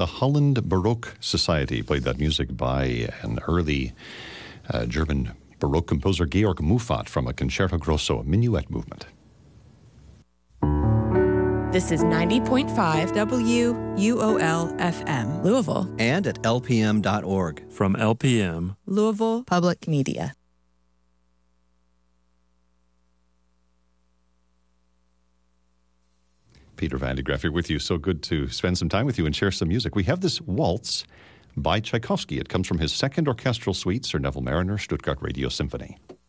The Holland Baroque Society played that music by an early German Baroque composer, Georg Muffat, from a Concerto Grosso, a minuet movement. This is 90.5 WUOL-FM, Louisville. And at lpm.org. From LPM, Louisville Public Media. Peter Van de Graaff here with you. So good to spend some time with you and share some music. We have this waltz by Tchaikovsky. It comes from his second orchestral suite, Sir Neville Mariner, Stuttgart Radio Symphony.